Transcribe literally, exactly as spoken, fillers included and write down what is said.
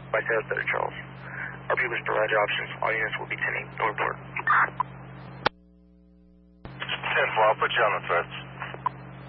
By South Better Charles. Our people provide options. All units will be tending. No report. ten four, I'll put you on the threats.